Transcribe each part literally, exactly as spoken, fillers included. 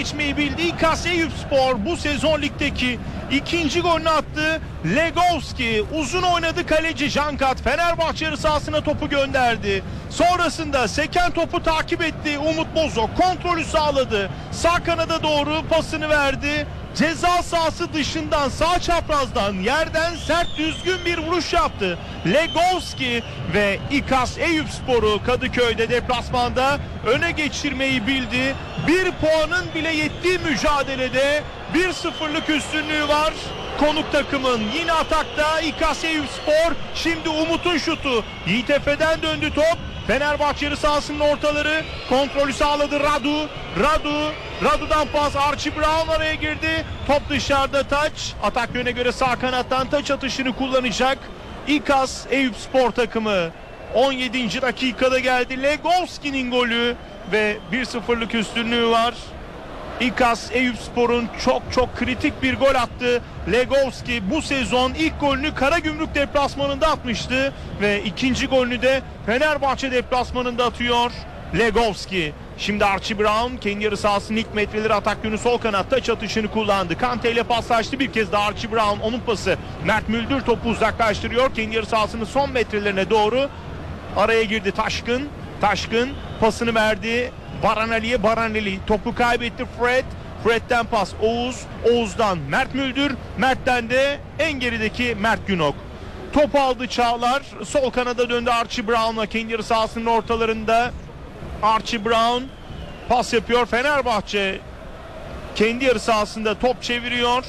geçmeyi bildi. İKAS Eyüpspor bu sezon ligdeki ikinci golünü attı. Legowski uzun oynadı, kaleci Cankat Fenerbahçe yarı sahasına topu gönderdi. Sonrasında seken topu takip etti Umut Bozok, kontrolü sağladı. Sağ kanada doğru pasını verdi. Ceza sahası dışından, sağ çaprazdan, yerden sert düzgün bir vuruş yaptı Legowski ve İKAS Eyüpspor'u Kadıköy'de deplasmanda öne geçirmeyi bildi. Bir puanın bile yettiği mücadelede bir sıfırlık üstünlüğü var konuk takımın. Yine atakta İKAS Eyüpspor. Şimdi Umut'un şutu. Yiğit Efe'den döndü top. Fenerbahçe yarı sahasının ortaları, kontrolü sağladı Radu. Radu, Radu'dan pas, Archie Brown araya girdi. Top dışarıda, taç. Atak yöne göre sağ kanattan taç atışını kullanacak İKAS Eyüpspor takımı. on yedinci dakikada geldi Legowski'nin golü ve bir sıfırlık üstünlüğü var. İKAS Eyüpspor'un çok çok kritik bir gol attı. Legowski bu sezon ilk golünü Karagümrük deplasmanında atmıştı ve ikinci golünü de Fenerbahçe deplasmanında atıyor Legowski. Şimdi Archie Brown kendi yarı sahasının ilk metreleri, atak yönü sol kanatta çatışını kullandı. Kante ile paslaştı bir kez daha Archie Brown, onun pası. Mert Müldür topu uzaklaştırıyor. Kendi yarı sahasının son metrelerine doğru araya girdi Taşkın. Taşkın pasını verdi Baranali'ye. Baranali topu kaybetti. Fred. Fred'den pas Oğuz. Oğuz'dan Mert Müldür. Mert'ten de en gerideki Mert Günok. Top aldı Çağlar. Sol kanada döndü Archie Brown'la kendi yarı sahasının ortalarında. Archie Brown pas yapıyor. Fenerbahçe kendi yarı sahasında top çeviriyor.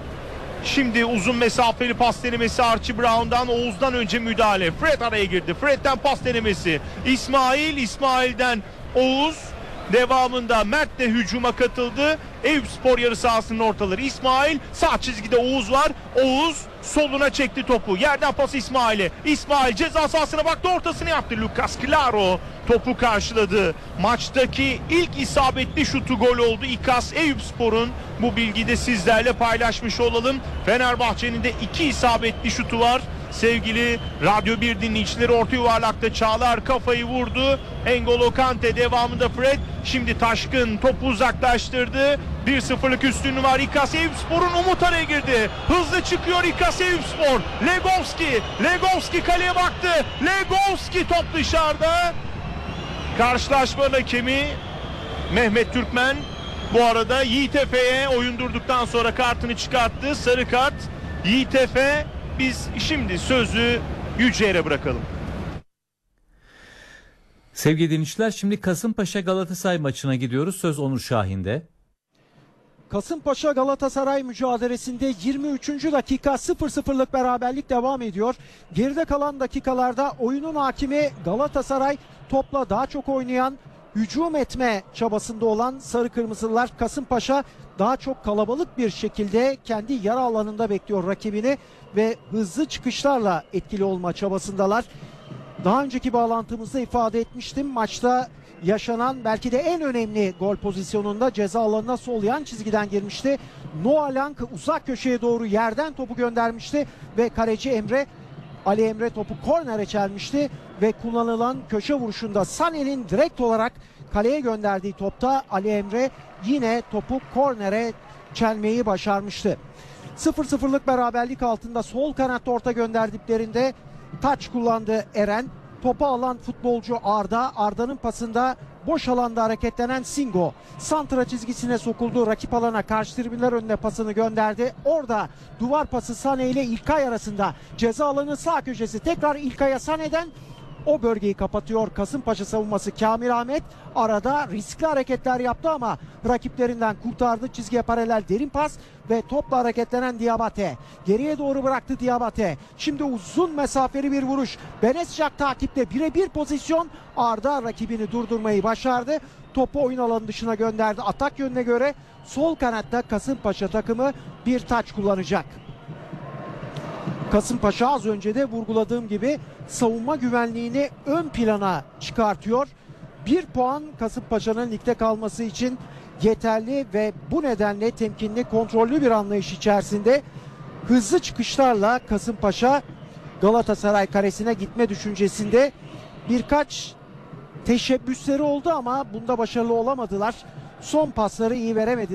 Şimdi uzun mesafeli pas denemesi Archie Brown'dan. Oğuz'dan önce müdahale. Fred araya girdi. Fred'den pas denemesi. İsmail. İsmail'den Oğuz. Devamında Mert de hücuma katıldı. Eyüpspor yarı sahasının ortaları. İsmail, sağ çizgide Oğuz var. Oğuz soluna çekti topu. Yerden pas İsmail'e. İsmail ceza sahasına baktı, ortasını yaptı. Lucas Claro topu karşıladı. Maçtaki ilk isabetli şutu gol oldu İKAS Eyüpspor'un. Bu bilgiyi de sizlerle paylaşmış olalım. Fenerbahçe'nin de iki isabetli şutu var. Sevgili Radyo bir dinleyicileri, orta yuvarlakta Çağlar kafayı vurdu. N'Golo Kante, devamında Fred. Şimdi Taşkın topu uzaklaştırdı. bir sıfırlık üstünlüğü var İKAS Eyüpspor'un. Umut araya girdi. Hızlı çıkıyor İKAS Eyüpspor. Legowski. Legowski kaleye baktı. Legowski, top dışarıda. Karşılaşmanın hakemi Mehmet Türkmen bu arada Yiğit Efe'ye oyun durduktan sonra kartını çıkarttı. Sarı kart Yiğit Efe. Biz şimdi sözü Yücel'e bırakalım. Sevgili dinleyiciler, şimdi Kasımpaşa Galatasaray maçına gidiyoruz. Söz Onur Şahin'de. Kasımpaşa Galatasaray mücadelesinde yirmi üçüncü dakika sıfır sıfırlık beraberlik devam ediyor. Geride kalan dakikalarda oyunun hakimi Galatasaray, topla daha çok oynayan, hücum etme çabasında olan Sarı Kırmızılar. Kasımpaşa daha çok kalabalık bir şekilde kendi yarı alanında bekliyor rakibini ve hızlı çıkışlarla etkili olma çabasındalar. Daha önceki bağlantımızda ifade etmiştim. Maçta yaşanan belki de en önemli gol pozisyonunda ceza alanına sol yan çizgiden girmişti. Noah Lang uzak köşeye doğru yerden topu göndermişti ve kaleci Emre, Ali Emre topu kornere çelmişti ve kullanılan köşe vuruşunda Sané'nin direkt olarak kaleye gönderdiği topta Ali Emre yine topu kornere çelmeyi başarmıştı. sıfır sıfırlık beraberlik altında sol kanatta orta gönderdiklerinde taç kullandı Eren. Topu alan futbolcu Arda. Arda'nın pasında boş alanda hareketlenen Singo santra çizgisine sokuldu. Rakip alana, karşı tribünler önüne pasını gönderdi. Orada duvar pası Sané ile İlkay arasında. Ceza alanı sağ köşesi. Tekrar İlkay'a, Sané'den o bölgeyi kapatıyor Kasımpaşa savunması. Kamil Ahmet arada riskli hareketler yaptı ama rakiplerinden kurtardı. Çizgiye paralel derin pas ve topla hareketlenen Diabate. Geriye doğru bıraktı Diabate. Şimdi uzun mesafeli bir vuruş. Benescak takipte, birebir pozisyon. Arda rakibini durdurmayı başardı. Topu oyun alanı dışına gönderdi. Atak yönüne göre sol kanatta Kasımpaşa takımı bir taç kullanacak. Kasımpaşa az önce de vurguladığım gibi savunma güvenliğini ön plana çıkartıyor. Bir puan Kasımpaşa'nın ligde kalması için yeterli ve bu nedenle temkinli, kontrollü bir anlayış içerisinde hızlı çıkışlarla Kasımpaşa Galatasaray karesine gitme düşüncesinde. Birkaç teşebbüsleri oldu ama bunda başarılı olamadılar. Son pasları iyi veremedi.